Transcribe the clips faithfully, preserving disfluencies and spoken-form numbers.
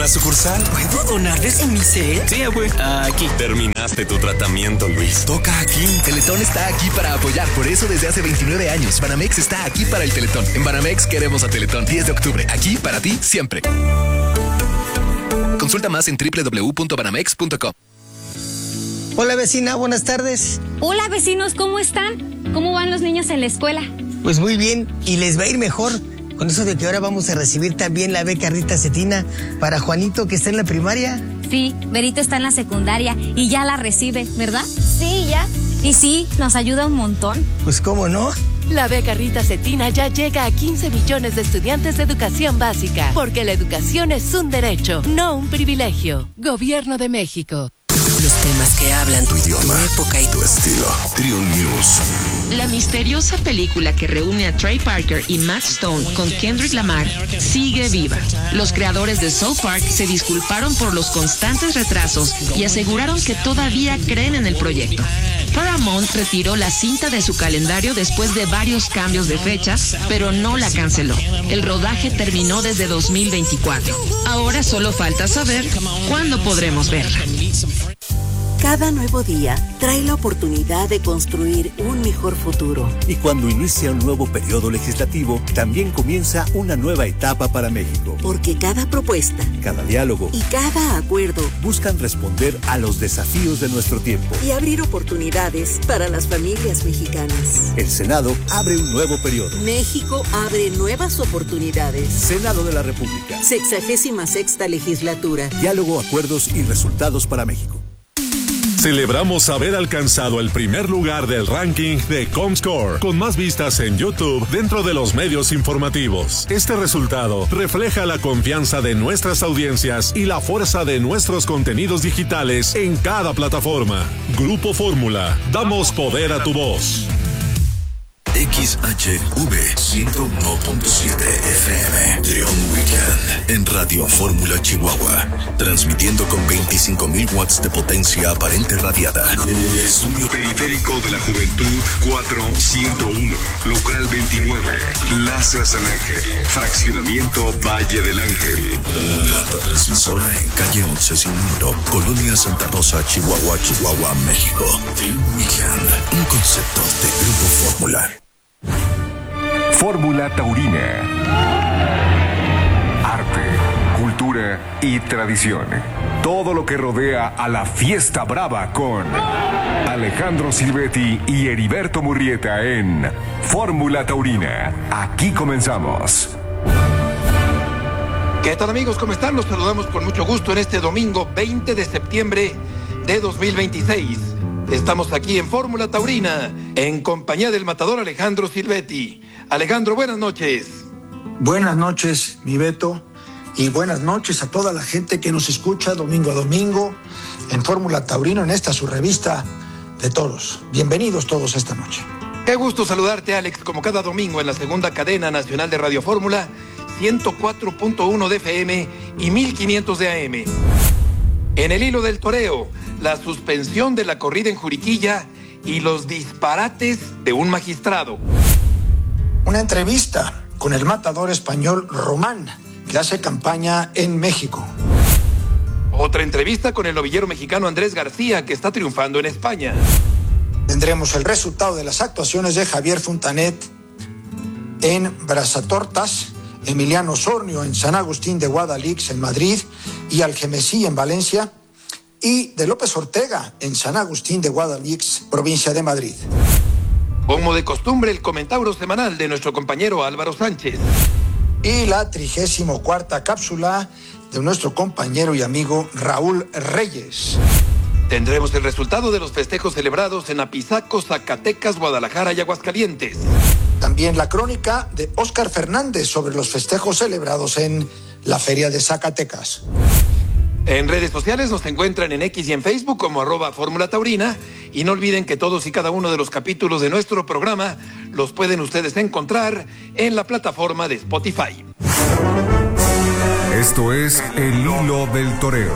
la sucursal. ¿Puedo donarles en mi set? Sí, güey. Aquí. Terminaste tu tratamiento, Luis. Toca aquí. Teletón está aquí para apoyar. Por eso desde hace veintinueve años, Banamex está aquí para el Teletón. En Banamex queremos a Teletón. diez de octubre. Aquí para ti siempre. Consulta más en doble u doble u doble u punto banamex punto com. Hola vecina, buenas tardes. Hola vecinos, ¿cómo están? ¿Cómo van los niños en la escuela? Pues muy bien, y les va a ir mejor con eso de que ahora vamos a recibir también la beca Rita Cetina para Juanito, que está en la primaria. Sí, Berito está en la secundaria y ya la recibe, ¿verdad? Sí, ya. Y sí, nos ayuda un montón. Pues cómo no. La beca Rita Cetina ya llega a quince millones de estudiantes de educación básica, porque la educación es un derecho, no un privilegio. Gobierno de México. Los temas que hablan tu idioma, tu época y tu estilo. Trio News. La misteriosa película que reúne a Trey Parker y Matt Stone con Kendrick Lamar sigue viva. Los creadores de South Park se disculparon por los constantes retrasos y aseguraron que todavía creen en el proyecto. Paramount retiró la cinta de su calendario después de varios cambios de fecha, pero no la canceló. El rodaje terminó desde dos mil veinticuatro. Ahora solo falta saber cuándo podremos verla. Cada nuevo día trae la oportunidad de construir un mejor futuro. Y cuando inicia un nuevo periodo legislativo, también comienza una nueva etapa para México. Porque cada propuesta, cada diálogo y cada acuerdo buscan responder a los desafíos de nuestro tiempo y abrir oportunidades para las familias mexicanas. El Senado abre un nuevo periodo. México abre nuevas oportunidades. Senado de la República. Sexagésima sexta legislatura. Diálogo, acuerdos y resultados para México. Celebramos haber alcanzado el primer lugar del ranking de Comscore, con más vistas en YouTube dentro de los medios informativos. Este resultado refleja la confianza de nuestras audiencias y la fuerza de nuestros contenidos digitales en cada plataforma. Grupo Fórmula, damos poder a tu voz. X H V ciento uno punto siete F M, Trión Weekend, en Radio Fórmula Chihuahua, transmitiendo con veinticinco mil watts de potencia aparente radiada. Estudio Periférico de la Juventud cuatro ciento uno, local veintinueve, Plaza San Ángel, fraccionamiento Valle del Ángel. La transmisora en calle once sin número, Colonia Santa Rosa, Chihuahua, Chihuahua, México. Trión Weekend, un concepto de Grupo Fórmula. Fórmula Taurina. Arte, cultura y tradición. Todo lo que rodea a la fiesta brava con Alejandro Silvetti y Heriberto Murrieta en Fórmula Taurina. Aquí comenzamos. ¿Qué tal, amigos? ¿Cómo están? Los saludamos con mucho gusto en este domingo veinte de septiembre de dos mil veintiséis. Estamos aquí en Fórmula Taurina, en compañía del matador Alejandro Silvetti. Alejandro, buenas noches. Buenas noches, mi Beto, y buenas noches a toda la gente que nos escucha domingo a domingo en Fórmula Taurina, en esta su revista de toros. Bienvenidos todos esta noche. Qué gusto saludarte, Alex, como cada domingo en la segunda cadena nacional de Radio Fórmula, ciento cuatro punto uno de F M y mil quinientos de A M. En el hilo del toreo, la suspensión de la corrida en Juriquilla y los disparates de un magistrado. Una entrevista con el matador español Román, que hace campaña en México. Otra entrevista con el novillero mexicano Andrés García, que está triunfando en España. Tendremos el resultado de las actuaciones de Javier Fontanet en Brazatortas, Emiliano Osornio en San Agustín de Guadalix en Madrid y Algemesí en Valencia, y de López Ortega en San Agustín de Guadalix, provincia de Madrid. Como de costumbre, el comentario semanal de nuestro compañero Álvaro Sánchez. Y la trigésimo cuarta cápsula de nuestro compañero y amigo Raúl Reyes. Tendremos el resultado de los festejos celebrados en Apizaco, Zacatecas, Guadalajara y Aguascalientes. También la crónica de Óscar Fernández sobre los festejos celebrados en la Feria de Zacatecas. En redes sociales nos encuentran en X y en Facebook como arroba Fórmula Taurina. Y no olviden que todos y cada uno de los capítulos de nuestro programa los pueden ustedes encontrar en la plataforma de Spotify. Esto es El Hilo del Toreo.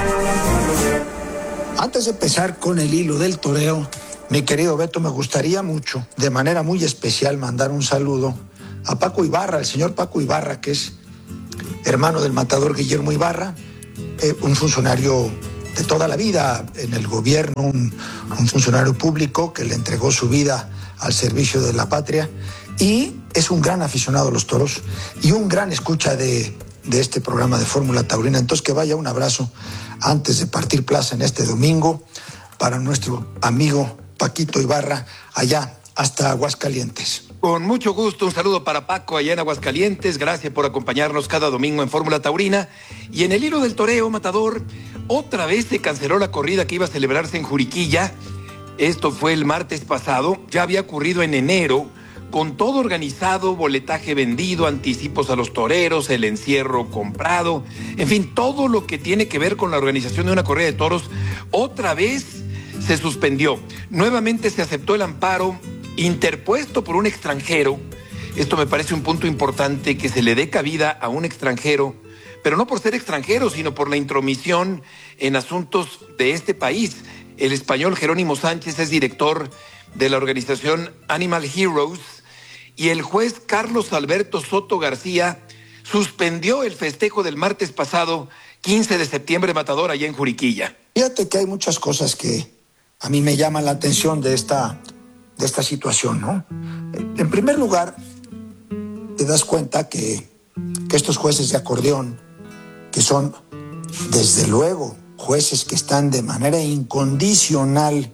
Antes de empezar con el hilo del toreo, mi querido Beto, me gustaría mucho, de manera muy especial, mandar un saludo a Paco Ibarra, el señor Paco Ibarra, que es hermano del matador Guillermo Ibarra, eh, un funcionario de toda la vida en el gobierno, un, un funcionario público que le entregó su vida al servicio de la patria y es un gran aficionado a los toros y un gran escucha de, de este programa de Fórmula Taurina. Entonces que vaya un abrazo antes de partir plaza en este domingo para nuestro amigo Paquito Ibarra allá hasta Aguascalientes. Con mucho gusto, un saludo para Paco allá en Aguascalientes. Gracias por acompañarnos cada domingo en Fórmula Taurina. Y en el hilo del toreo, Matador, otra vez se canceló la corrida que iba a celebrarse en Juriquilla. Esto fue el martes pasado, ya había ocurrido en enero, con todo organizado, boletaje vendido, anticipos a los toreros, el encierro comprado, en fin, todo lo que tiene que ver con la organización de una corrida de toros, otra vez se suspendió. Nuevamente se aceptó el amparo interpuesto por un extranjero. Esto me parece un punto importante, que se le dé cabida a un extranjero, pero no por ser extranjero, sino por la intromisión en asuntos de este país. El español Jerónimo Sánchez es director de la organización Animal Heroes y el juez Carlos Alberto Soto García suspendió el festejo del martes pasado, quince de septiembre, Matador, allá en Juriquilla. Fíjate que hay muchas cosas que a mí me llaman la atención de esta, de esta situación, ¿no? En primer lugar, te das cuenta que, que estos jueces de acordeón, que son, desde luego, jueces que están de manera incondicional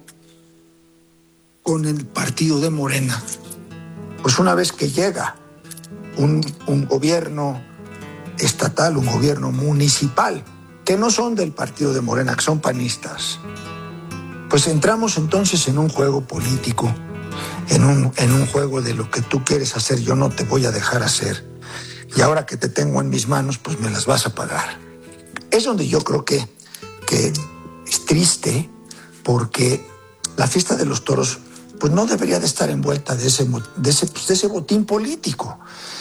con el partido de Morena, pues una vez que llega un, un gobierno estatal, un gobierno municipal, que no son del partido de Morena, que son panistas, pues entramos entonces en un juego político, en un, en un juego de lo que tú quieres hacer, yo no te voy a dejar hacer, y ahora que te tengo en mis manos, pues me las vas a pagar. Es donde yo creo que que es triste, porque la fiesta de los toros pues no debería de estar envuelta de ese, de ese, pues, de ese botín político.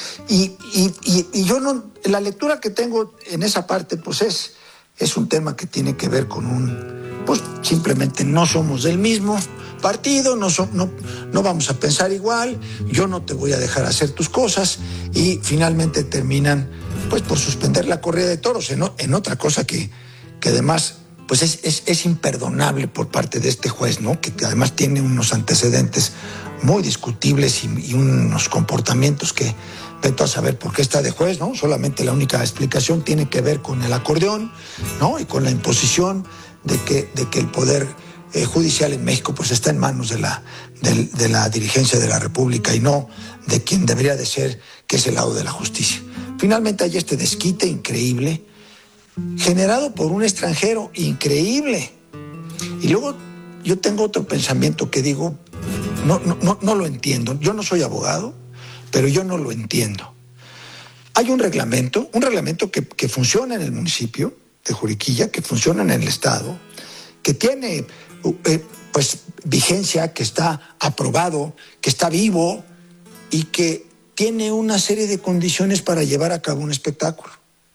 Y, y, y, y yo no, la lectura que tengo en esa parte pues es, es un tema que tiene que ver con un, pues simplemente no somos del mismo partido, no, so, no, no vamos a pensar igual, yo no te voy a dejar hacer tus cosas, y finalmente terminan pues por suspender la corrida de toros en, en otra cosa que que además pues es, es, es imperdonable por parte de este juez, ¿no? Que, que además tiene unos antecedentes muy discutibles y, y unos comportamientos que vete a saber por qué está de juez, ¿no? Solamente la única explicación tiene que ver con el acordeón, ¿no? Y con la imposición de que, de que el poder eh, judicial en México pues está en manos de la, de, de la dirigencia de la República y no de quien debería de ser, que es el lado de la justicia. Finalmente hay este desquite increíble generado por un extranjero increíble. Y luego yo tengo otro pensamiento que digo, no, no, no, no lo entiendo. Yo no soy abogado, pero yo no lo entiendo. Hay un reglamento, un reglamento que, que funciona en el municipio de Juriquilla, que funciona en el estado, que tiene eh, pues vigencia, que está aprobado, que está vivo y que tiene una serie de condiciones para llevar a cabo un espectáculo.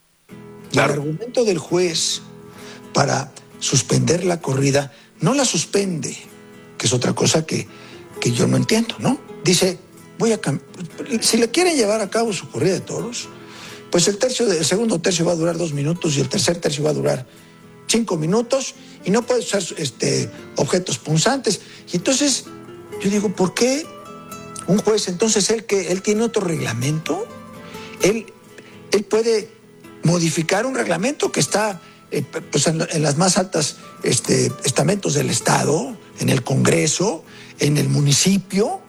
Claro. El argumento del juez para suspender la corrida no la suspende, que es otra cosa que, que yo no entiendo, ¿no? Dice, voy a cam- si le quieren llevar a cabo su corrida de toros, pues el tercio de, el segundo tercio va a durar dos minutos y el tercer tercio va a durar cinco minutos y no puede usar este, objetos punzantes. Y entonces yo digo, ¿por qué un juez, entonces él que él tiene otro reglamento? Él, él puede modificar un reglamento que está eh, pues en, en las más altas este, estamentos del Estado, en el Congreso, en el municipio,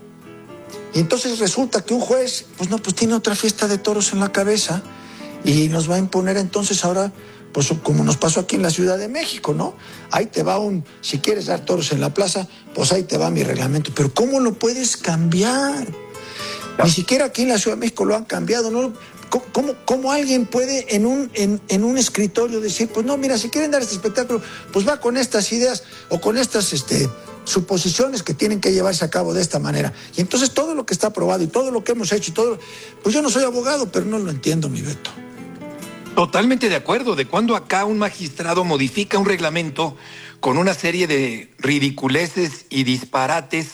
y entonces resulta que un juez, pues no, pues tiene otra fiesta de toros en la cabeza y nos va a imponer entonces ahora, pues como nos pasó aquí en la Ciudad de México, ¿no? Ahí te va un, si quieres dar toros en la plaza, pues ahí te va mi reglamento, pero ¿cómo lo puedes cambiar? Ni siquiera aquí en la Ciudad de México lo han cambiado, ¿no? ¿Cómo, cómo, cómo alguien puede en un, en, en un escritorio decir, pues no, mira, si quieren dar este espectáculo, pues va con estas ideas o con estas este, suposiciones que tienen que llevarse a cabo de esta manera? Y entonces todo lo que está aprobado y todo lo que hemos hecho y todo, pues yo no soy abogado, pero no lo entiendo, mi Beto. Totalmente de acuerdo. De cuando acá un magistrado modifica un reglamento con una serie de ridiculeces y disparates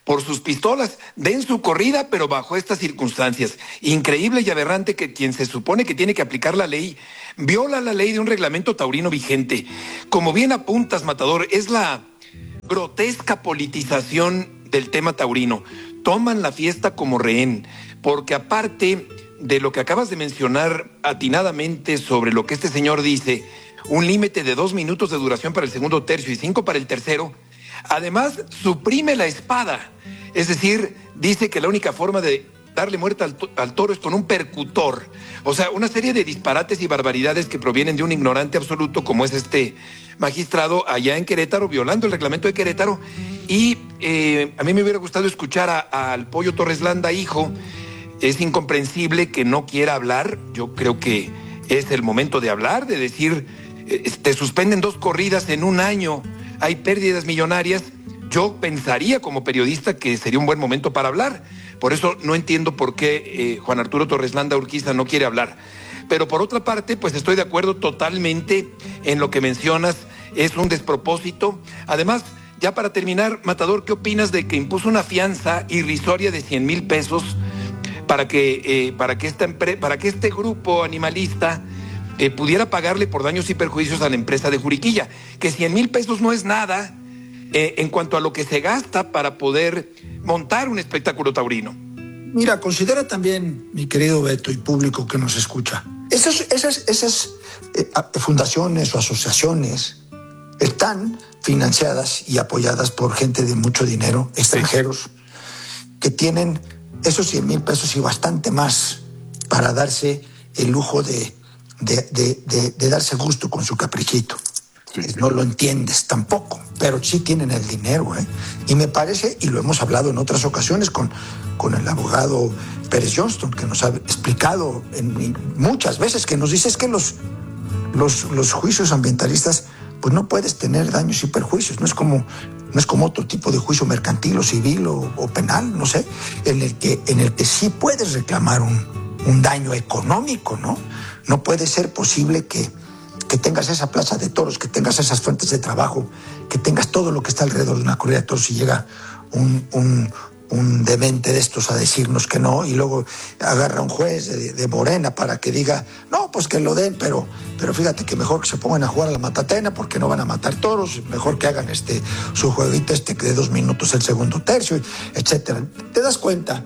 por sus pistolas, den su corrida, pero bajo estas circunstancias. Increíble y aberrante que quien se supone que tiene que aplicar la ley, viola la ley de un reglamento taurino vigente. Como bien apuntas, Matador, es la grotesca politización del tema taurino. Toman la fiesta como rehén, porque aparte de lo que acabas de mencionar atinadamente sobre lo que este señor dice, un límite de dos minutos de duración para el segundo tercio y cinco para el tercero, además suprime la espada. Es decir, dice que la única forma de darle muerte al, to- al toro es con un percutor. O sea, una serie de disparates y barbaridades que provienen de un ignorante absoluto como es este magistrado allá en Querétaro, violando el reglamento de Querétaro. Y eh, a mí me hubiera gustado escuchar a, al Pollo Torres Landa, hijo. Es incomprensible que no quiera hablar. Yo creo que es el momento de hablar, de decir, eh, te suspenden dos corridas en un año, hay pérdidas millonarias. Yo pensaría como periodista que sería un buen momento para hablar. Por eso no entiendo por qué eh, Juan Arturo Torres Landa Urquiza no quiere hablar. Pero por otra parte, pues estoy de acuerdo totalmente en lo que mencionas. Es un despropósito. Además, ya para terminar, Matador, ¿qué opinas de que impuso una fianza irrisoria de cien mil pesos para que, eh, para que, esta empre- para que este grupo animalista eh, pudiera pagarle por daños y perjuicios a la empresa de Juriquilla? Que cien mil pesos no es nada eh, en cuanto a lo que se gasta para poder montar un espectáculo taurino. Mira, considera también, mi querido Beto y público que nos escucha, esas, esas, esas eh, fundaciones o asociaciones están financiadas y apoyadas por gente de mucho dinero, extranjeros, que tienen esos cien mil pesos y bastante más para darse el lujo de, de, de, de, de darse gusto con su caprichito. Sí. No lo entiendes tampoco, pero sí tienen el dinero, ¿eh? Y me parece, y lo hemos hablado en otras ocasiones con, con el abogado Pérez Johnston, que nos ha explicado en, muchas veces, que nos dice es que los, los, los juicios ambientalistas, pues no puedes tener daños y perjuicios, no es como, no es como otro tipo de juicio mercantil o civil o, o penal, no sé, en el que, en el que sí puedes reclamar un, un daño económico, ¿no? No puede ser posible que, que tengas esa plaza de toros, que tengas esas fuentes de trabajo, que tengas todo lo que está alrededor de una corrida de toros y llega un, un, un demente de estos a decirnos que no, y luego agarra un juez de, de Morena para que diga, no, pues que lo den, pero, pero fíjate que mejor que se pongan a jugar a la matatena porque no van a matar toros, mejor que hagan este su jueguito este de dos minutos el segundo tercio, etcétera. ¿Te das cuenta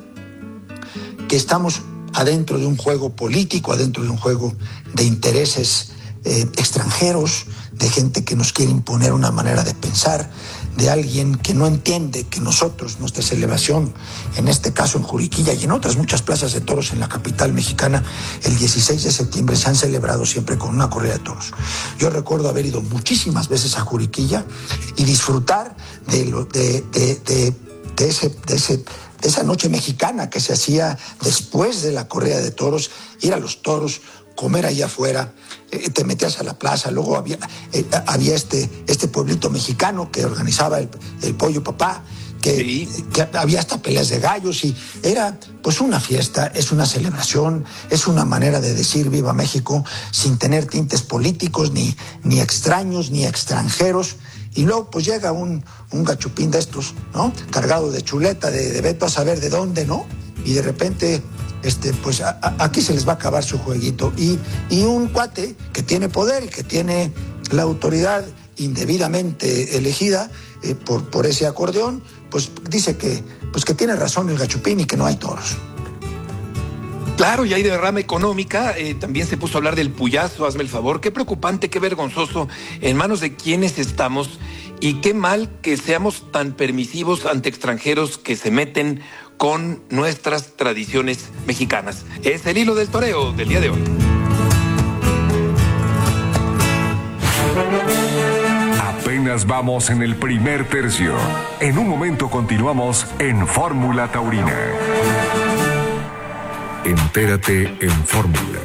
que estamos adentro de un juego político, adentro de un juego de intereses eh, extranjeros, de gente que nos quiere imponer una manera de pensar, de alguien que no entiende que nosotros, nuestra celebración, en este caso en Juriquilla y en otras muchas plazas de toros en la capital mexicana, el dieciséis de septiembre se han celebrado siempre con una corrida de toros. Yo recuerdo haber ido muchísimas veces a Juriquilla y disfrutar de, lo, de, de, de, de, ese, de, ese, de esa noche mexicana que se hacía después de la corrida de toros, ir a los toros, comer ahí afuera, eh, te metías a la plaza, luego había, eh, había este, este pueblito mexicano que organizaba el, el Pollo Papá, que, sí. que había hasta peleas de gallos y era pues una fiesta, es una celebración, es una manera de decir viva México sin tener tintes políticos, ni, ni extraños, ni extranjeros. Y luego pues llega un, un gachupín de estos, ¿no? Cargado de chuleta, de, de veto a saber de dónde, ¿no? Y de repente... Este, pues a, a, aquí se les va a acabar su jueguito. Y, y un cuate que tiene poder y que tiene la autoridad indebidamente elegida eh, por, por ese acordeón, pues dice que, pues que tiene razón el gachupín y que no hay toros. Claro, y hay derrama económica. Eh, también se puso a hablar del puyazo, hazme el favor. Qué preocupante, qué vergonzoso. En manos de quiénes estamos y qué mal que seamos tan permisivos ante extranjeros que se meten con nuestras tradiciones mexicanas. Es el hilo del toreo del día de hoy. Apenas vamos en el primer tercio. En un momento continuamos en Fórmula Taurina. Entérate en Fórmula.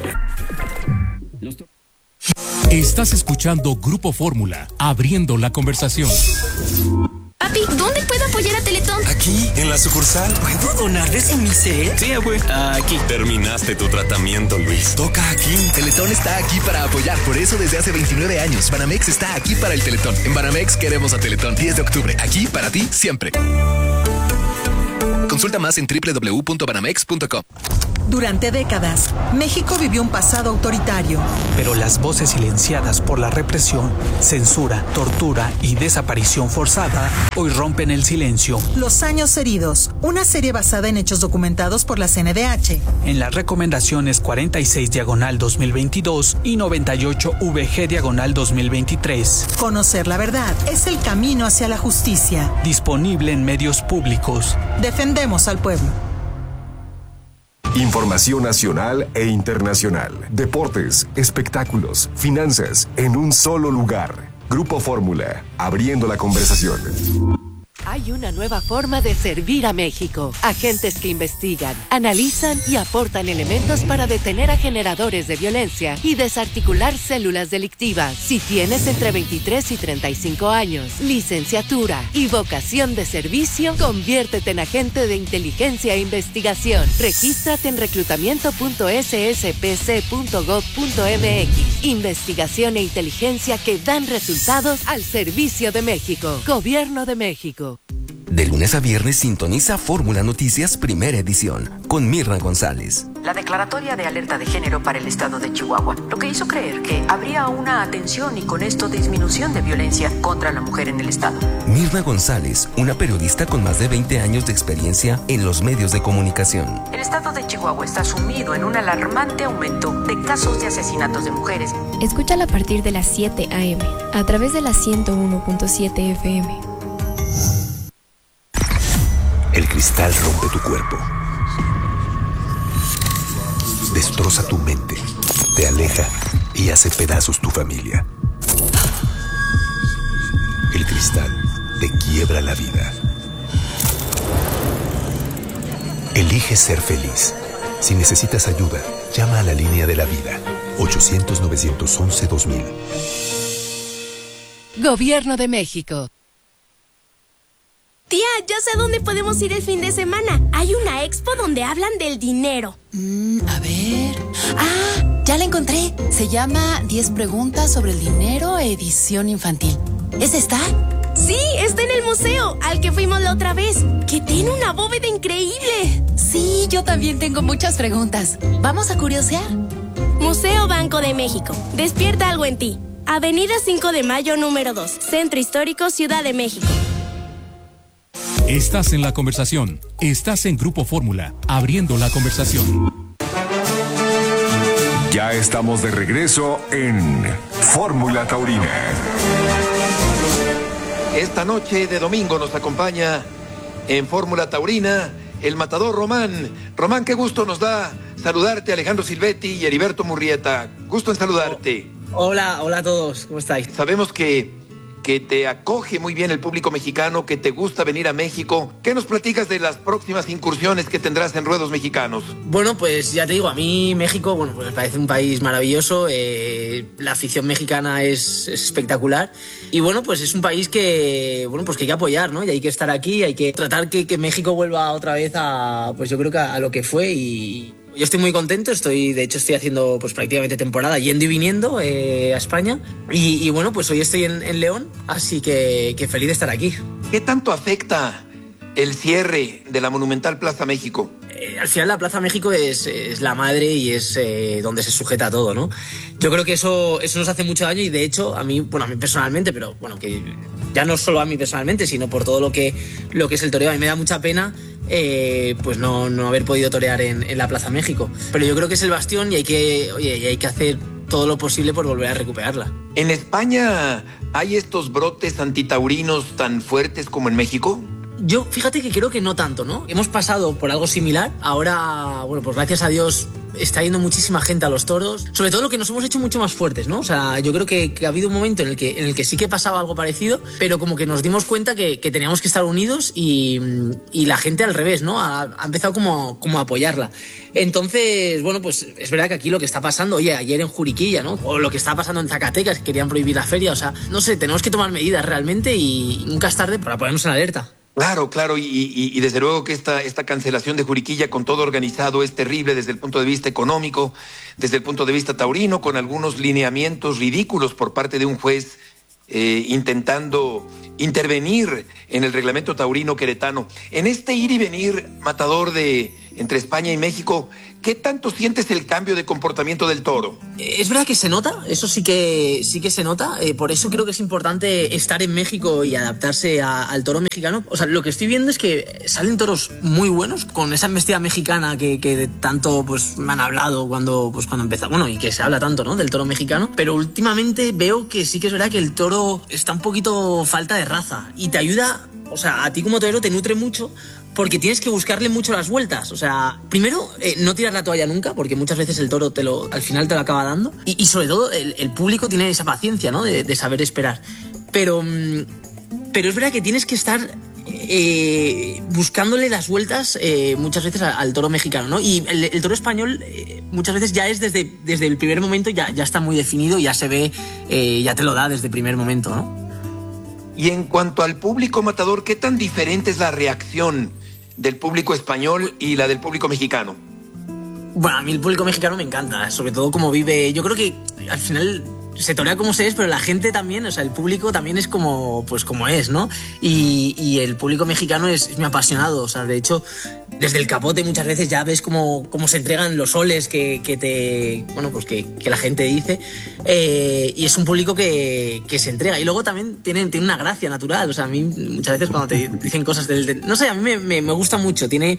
Estás escuchando Grupo Fórmula, abriendo la conversación. Papi, ¿dónde puedo apoyar a Teletón? Aquí, en la sucursal. ¿Puedo donarles en mi C E? Sí, abue. Aquí. Terminaste tu tratamiento, Luis. Toca aquí. Teletón está aquí para apoyar. Por eso desde hace veintinueve años, Banamex está aquí para el Teletón. En Banamex queremos a Teletón. diez de octubre. Aquí para ti, siempre. Consulta más en doble u doble u doble u punto banamex punto com. Durante décadas, México vivió un pasado autoritario. Pero las voces silenciadas por la represión, censura, tortura y desaparición forzada hoy rompen el silencio. Los años heridos, una serie basada en hechos documentados por la C N D H. En las recomendaciones cuarenta y seis diagonal dos mil veintidós y noventa y ocho V G diagonal dos mil veintitrés. Conocer la verdad es el camino hacia la justicia. Disponible en medios públicos. Defendemos al pueblo. Información nacional e internacional. Deportes, espectáculos, finanzas, en un solo lugar. Grupo Fórmula, abriendo la conversación. Hay una nueva forma de servir a México. Agentes que investigan, analizan y aportan elementos para detener a generadores de violencia y desarticular células delictivas. Si tienes entre veintitrés y treinta y cinco años, licenciatura y vocación de servicio, conviértete en agente de inteligencia e investigación. Regístrate en reclutamiento punto ese ese pe ce punto gob punto eme equis. Investigación e inteligencia que dan resultados al servicio de México. Gobierno de México. De lunes a viernes sintoniza Fórmula Noticias Primera Edición con Mirna González. La declaratoria de alerta de género para el estado de Chihuahua, lo que hizo creer que habría una atención y con esto disminución de violencia contra la mujer en el estado. Mirna González, una periodista con más de veinte años de experiencia en los medios de comunicación. El estado de Chihuahua está sumido en un alarmante aumento de casos de asesinatos de mujeres. Escúchala a partir de las siete a eme a través de la ciento uno punto siete efe eme. El cristal rompe tu cuerpo, destroza tu mente, te aleja y hace pedazos tu familia. El cristal te quiebra la vida. Elige ser feliz. Si necesitas ayuda, llama a la línea de la vida. ochocientos, novecientos once, dos mil. Gobierno de México. Tía, ya sé dónde podemos ir el fin de semana. Hay una expo donde hablan del dinero. Mm, a ver... ¡Ah! Ya la encontré. Se llama diez preguntas sobre el dinero, edición infantil. ¿Es esta? Sí, está en el museo, al que fuimos la otra vez. Que tiene una bóveda increíble. Sí, yo también tengo muchas preguntas. ¿Vamos a curiosear? Museo Banco de México. Despierta algo en ti. Avenida cinco de mayo, número dos. Centro Histórico, Ciudad de México. Estás en la conversación. Estás en Grupo Fórmula, abriendo la conversación. Ya estamos de regreso en Fórmula Taurina. Esta noche de domingo nos acompaña en Fórmula Taurina el matador Román. Román, qué gusto nos da saludarte, Alejandro Silvetti y Heriberto Murrieta. Gusto en saludarte. Hola, hola a todos, ¿cómo estáis? Sabemos que que te acoge muy bien el público mexicano, que te gusta venir a México. ¿Qué nos platicas de las próximas incursiones que tendrás en ruedos mexicanos? Bueno, pues ya te digo, a mí México, bueno, pues me parece un país maravilloso, eh, la afición mexicana es, es espectacular y bueno, pues es un país que, bueno, pues que hay que apoyar, ¿no? Y hay que estar aquí, hay que tratar que, que México vuelva otra vez a, pues yo creo que a, a lo que fue y... Yo estoy muy contento, estoy, de hecho estoy haciendo pues prácticamente temporada yendo y viniendo eh, a España y, y bueno, pues hoy estoy en, en León, así que, que feliz de estar aquí. ¿Qué tanto afecta el cierre de la monumental Plaza México? Eh, al final la Plaza México es, es la madre y es eh, donde se sujeta todo, ¿no? Yo creo que eso, eso nos hace mucho daño y de hecho a mí, bueno, a mí personalmente, pero bueno, que ya no solo a mí personalmente, sino por todo lo que, lo que es el toreo, a mí me da mucha pena Eh, pues no, no haber podido torear en, en la Plaza México. Pero yo creo que es el bastión y hay que, oye, y hay que hacer todo lo posible por volver a recuperarla. ¿En España hay estos brotes antitaurinos tan fuertes como en México? Yo, fíjate que creo que no tanto, ¿no? Hemos pasado por algo similar. Ahora, bueno, pues gracias a Dios está yendo muchísima gente a los toros. Sobre todo lo que nos hemos hecho mucho más fuertes, ¿no? O sea, yo creo que, que ha habido un momento en el que, en el que sí que pasaba algo parecido, pero como que nos dimos cuenta que, que teníamos que estar unidos y, y la gente al revés, ¿no? Ha, ha empezado como, como a apoyarla. Entonces, bueno, pues es verdad que aquí lo que está pasando, oye, ayer en Juriquilla, ¿no? O lo que está pasando en Zacatecas, que querían prohibir la feria, o sea, no sé, tenemos que tomar medidas realmente y nunca es tarde para ponernos en alerta. Claro, claro, y, y, y desde luego que esta, esta cancelación de Juriquilla con todo organizado es terrible desde el punto de vista económico, desde el punto de vista taurino, con algunos lineamientos ridículos por parte de un juez eh, intentando intervenir en el reglamento taurino queretano. En este ir y venir, Matador, de entre España y México, ¿qué tanto sientes el cambio de comportamiento del toro? Es verdad que se nota, eso sí que sí que se nota, eh, por eso creo que es importante estar en México y adaptarse a, al toro mexicano. O sea, lo que estoy viendo es que salen toros muy buenos, con esa embestida mexicana que, que tanto pues me han hablado cuando, pues, cuando empezó, bueno, y que se habla tanto, ¿no?, del toro mexicano, pero últimamente veo que sí que es verdad que el toro está un poquito falta de raza y te ayuda, o sea, a ti como torero te nutre mucho, porque tienes que buscarle mucho las vueltas. O sea, primero, eh, no tirar la toalla nunca, porque muchas veces el toro te lo, al final te lo acaba dando. Y, y sobre todo, el, el público tiene esa paciencia, ¿no?, de, de saber esperar. Pero, pero es verdad que tienes que estar eh, buscándole las vueltas eh, muchas veces al, al toro mexicano, ¿no? Y el, el toro español eh, muchas veces ya es desde, desde el primer momento, ya, ya está muy definido, ya se ve, eh, ya te lo da desde el primer momento, ¿no? Y en cuanto al público, Matador, ¿qué tan diferente es la reacción del público español y la del público mexicano? Bueno, a mí el público mexicano me encanta, sobre todo como vive. Yo creo que al final se torea como se es, pero la gente también, o sea, el público también es como, pues como es, ¿no? Y, y el público mexicano es, es muy apasionado, o sea, de hecho, desde el capote muchas veces ya ves cómo, cómo se entregan los soles que, que te, bueno, pues que, que la gente dice, eh, y es un público que, que se entrega. Y luego también tiene, tiene una gracia natural, o sea, a mí muchas veces cuando te dicen cosas del, del no sé, a mí me, me, me gusta mucho, tiene,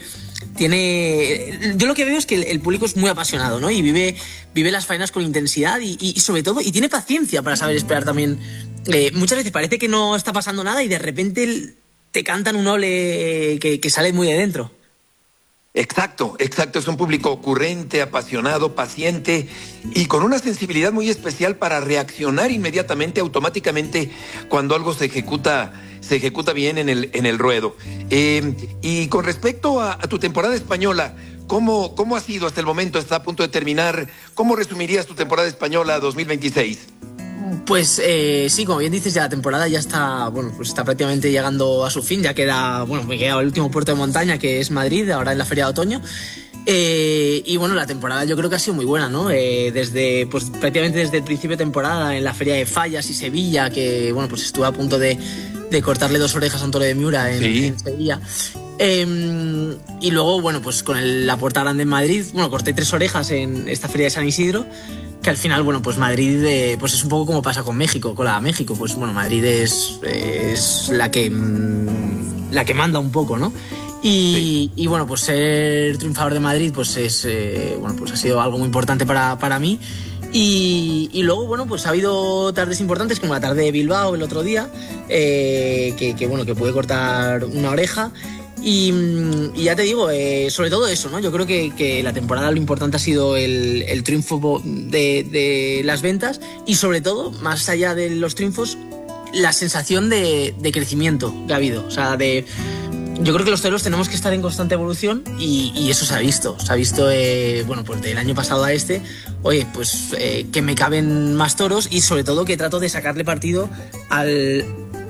tiene, yo lo que veo es que el, el público es muy apasionado, ¿no? Y vive, vive las faenas con intensidad y, y, y sobre todo, y tiene paciencia para saber esperar también. Eh, muchas veces parece que no está pasando nada y de repente te cantan un ole que, que sale muy de dentro. Exacto, exacto. Es un público ocurrente, apasionado, paciente y con una sensibilidad muy especial para reaccionar inmediatamente, automáticamente, cuando algo se ejecuta, se ejecuta bien en el, en el ruedo. Eh, y con respecto a, a tu temporada española, ¿cómo, ¿cómo ha sido hasta el momento? Está a punto de terminar. ¿Cómo resumirías tu temporada española dos mil veintiséis? Pues eh, sí, como bien dices, ya la temporada ya está, bueno, pues está prácticamente llegando a su fin. Ya queda, bueno, me queda el último puerto de montaña, que es Madrid, ahora en la Feria de Otoño. Eh, y bueno, la temporada yo creo que ha sido muy buena, ¿no? Eh, desde, pues prácticamente desde el principio de temporada en la Feria de Fallas y Sevilla, que bueno, pues estuve a punto de, de cortarle dos orejas a un toro de Miura en, sí. en Sevilla. Eh, y luego, bueno, pues con el, la Puerta Grande en Madrid, bueno, corté tres orejas en esta Feria de San Isidro, que al final, bueno, pues Madrid eh, pues es un poco como pasa con México, con la México, pues bueno, Madrid es, es la que la que manda un poco, ¿no? Y, sí. y bueno, pues ser triunfador de Madrid, pues es eh, bueno, pues ha sido algo muy importante para, para mí. Y, y luego, bueno, pues ha habido tardes importantes, como la tarde de Bilbao el otro día, eh, que, que bueno, que pude cortar una oreja. Y, y ya te digo, eh, sobre todo eso, ¿no? Yo creo que, que la temporada lo importante ha sido el, el triunfo de, de las ventas y sobre todo, más allá de los triunfos, la sensación de, de crecimiento que ha habido. O sea, de, yo creo que los toreros tenemos que estar en constante evolución y, y eso se ha visto. Se ha visto, eh, bueno, pues del año pasado a este, oye, pues eh, que me caben más toros y sobre todo que trato de sacarle partido al...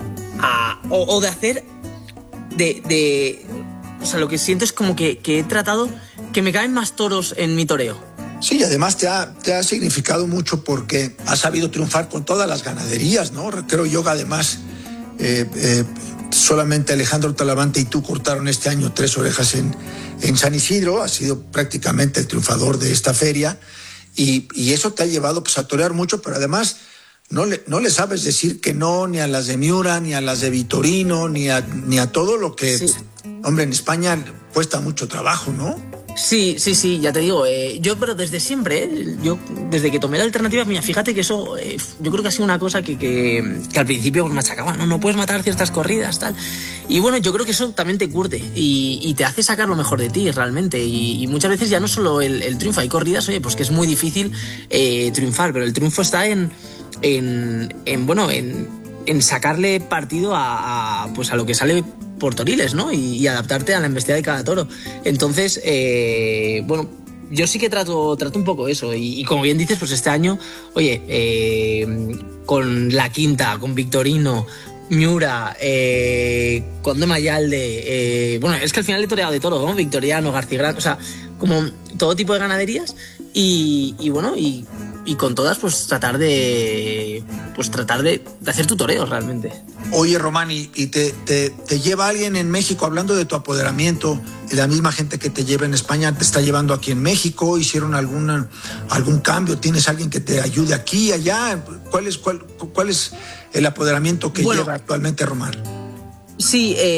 A, o, o de hacer... De, de, o sea, lo que siento es como que, que he tratado que me caen más toros en mi toreo. Sí, y además te ha, te ha significado mucho porque has sabido triunfar con todas las ganaderías, ¿no? Creo yo que además eh, eh, solamente Alejandro Talavante y tú cortaron este año tres orejas en, en San Isidro, has sido prácticamente el triunfador de esta feria y, y eso te ha llevado pues, a torear mucho, pero además... No le, no le sabes decir que no ni a las de Miura, ni a las de Vitorino, ni a, ni a todo lo que, sí. Hombre, en España cuesta mucho trabajo, ¿no? Sí, sí, sí, ya te digo, eh, yo pero desde siempre, eh, yo desde que tomé la alternativa, mira, fíjate que eso, eh, yo creo que ha sido una cosa que, que, que al principio me achacaba, no, no puedes matar ciertas corridas, tal, y bueno, yo creo que eso también te curte y, y te hace sacar lo mejor de ti realmente, y, y muchas veces ya no solo el, el triunfo, hay corridas, oye, pues que es muy difícil eh, triunfar, pero el triunfo está en, en, en bueno, en, en sacarle partido a, a, pues a lo que sale por toriles, ¿no? Y, y adaptarte a la embestida de cada toro. Entonces, eh, bueno, yo sí que trato, trato un poco eso. Y, y como bien dices, pues este año, oye, eh, con la quinta, con Victorino, Miura, eh, Conde Mayalde, eh, bueno, es que al final he toreado de todo, ¿no? Victoriano, García Gran, o sea, como todo tipo de ganaderías. Y, y bueno, y y con todas pues tratar de pues tratar de, de hacer tu toreo realmente. Oye, Román, y, y te, te, te lleva alguien en México, hablando de tu apoderamiento, y la misma gente que te lleva en España te está llevando aquí en México, hicieron alguna, algún cambio, tienes alguien que te ayude aquí, allá, ¿cuál es, cuál, cuál es el apoderamiento que bueno, lleva actualmente Román? Sí, eh,